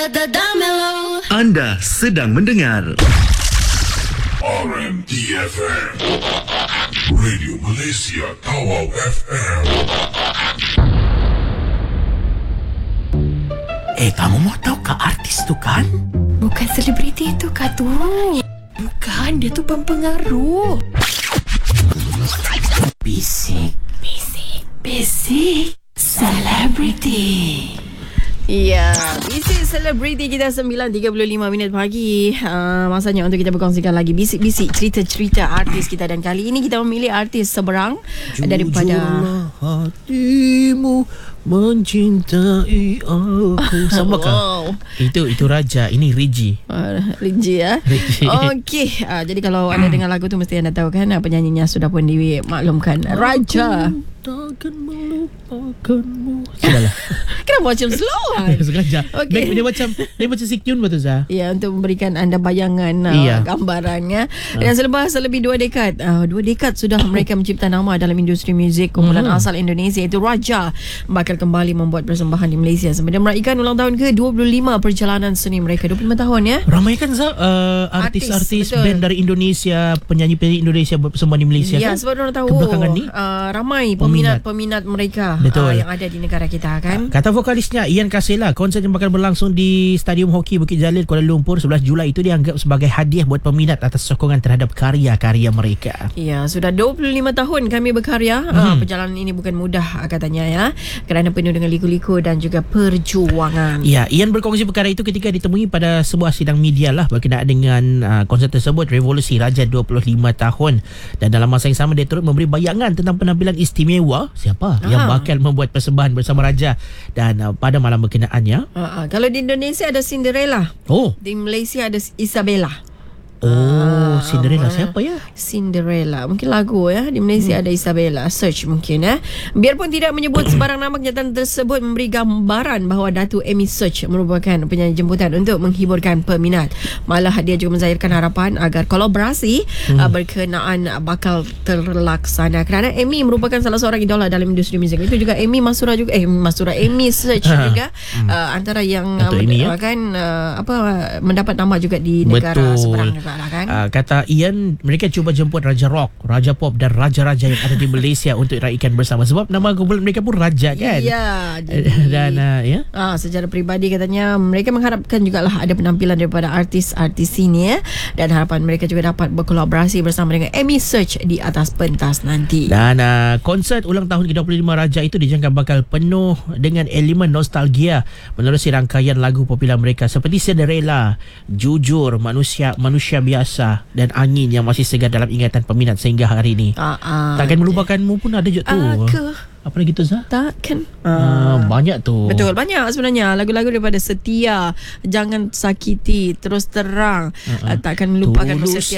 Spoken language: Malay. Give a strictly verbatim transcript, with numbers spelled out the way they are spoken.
Anda sedang mendengar R M D F M, Radio Malaysia Tawau F M. Eh, kamu mau tahu ke artis tu kan? Bukan selebriti tu kah tu? Bukan, dia tu pempengaruh. Bisik, Bisik, bisik, selebriti. Ya, bisik selebriti kita sembilan tiga puluh lima minit pagi. Uh, masanya untuk kita berkongsikan lagi bisik-bisik cerita-cerita artis kita. Dan kali ini kita memilih artis seberang daripada Jujurlah hatimu mencintai aku. Samakah? Wow. Itu itu Raja, ini Riji. Uh, Rinji ya. Rinji. Okey, uh, jadi kalau anda dengar lagu tu mesti anda tahu kan uh, penyanyinya sudah pun dimaklumkan. Raja. Takkan melupakanmu. Sudahlah. Kenapa macam slow? Sengaja. Okey. Dia, dia macam dia macam Sikyun betul Zah. Ya, untuk memberikan anda bayangan uh, Iya. gambarannya. Dan selepas lebih dua dekad, uh, dua dekad sudah mereka mencipta nama dalam industri muzik kumpulan Hmm. asal Indonesia iaitu Raja bakal kembali membuat persembahan di Malaysia sembari meraihkan ulang tahun ke dua puluh lima perjalanan seni mereka. dua puluh lima tahun ya. Ramai kan Zah uh, artis-artis Artis, betul. band dari Indonesia, penyanyi-penyanyi Indonesia berpersembahan di Malaysia Ya, kan? sebab orang tahu Kebelakangan ni uh, ramai peminat. peminat-peminat mereka Betul. uh, yang ada di negara kita kan. Kata vokalisnya Ian Kasela, konsert yang bakal berlangsung di Stadium Hoki Bukit Jalil Kuala Lumpur sebelas Julai itu dianggap sebagai hadiah buat peminat atas sokongan terhadap karya-karya mereka. Ya, sudah dua puluh lima tahun kami berkarya. Hmm. Uh, perjalanan ini bukan mudah katanya ya, kerana penuh dengan liku-liku dan juga perjuangan. Ya, Ian berkongsi perkara itu ketika ditemui pada sebuah sidang media lah berkenaan dengan uh, konsert tersebut, Revolusi Raja dua puluh lima tahun. Dan dalam masa yang sama dia turut memberi bayangan tentang penampilan istimewa siapa Aha. yang bakal membuat persembahan bersama Raja dan uh, pada malam berkenaannya. Uh, uh, kalau di Indonesia ada Cinderella, Oh, di Malaysia ada Isabella. oh, Cinderella Ah, siapa ya? Cinderella, mungkin lagu ya. Di Malaysia hmm. ada Isabella. Search mungkin ya. Biarpun tidak menyebut sebarang nama, kenyataan tersebut memberi gambaran bahawa Datuk Amy Search merupakan penyanyi jemputan untuk menghiburkan peminat. Malah dia juga menzahirkan harapan agar kolaborasi hmm. uh, berkenaan bakal terlaksana, kerana Amy merupakan salah seorang idola dalam industri muzik. Itu juga Amy Masura juga eh Masura Amy Search juga hmm. uh, antara yang Datuk uh, Amy, ya? kan uh, apa mendapat nama juga di negara Betul. seberang juga lah kan. Uh, kata Ian, mereka cuba jemput Raja Rock, Raja Pop dan Raja-Raja yang ada di Malaysia untuk raikan bersama. Sebab nama kumpulan mereka pun Raja kan. Ya, Dan uh, ya. Ah, secara peribadi katanya mereka mengharapkan jugalah ada penampilan daripada artis-artis ini ya, dan harapan mereka juga dapat berkolaborasi bersama dengan Amy Search di atas pentas nanti. Dan uh, konsert ulang tahun ke dua puluh lima Raja itu dijangka bakal penuh dengan elemen nostalgia menerusi rangkaian lagu popular mereka seperti Cinderella, Jujur, Manusia Manusia Biasa dan Angin yang masih segar dalam ingatan peminat sehingga hari ini. Ah, ah, Takkan melupakanmu pun ada je tu. Aku Apa lagi tu Zah? takkan. Uh, banyak tu. Betul, banyak sebenarnya lagu-lagu daripada Setia, Jangan Sakiti, Terus Terang, Uh-uh. uh, Takkan Melupakanmu Tulus Setia